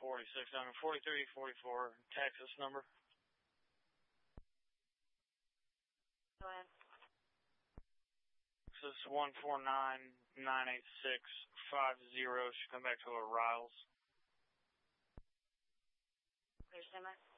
4344 Texas number. Go ahead. This is 149-986-50. Should come back to a Riles. Clear, stand by.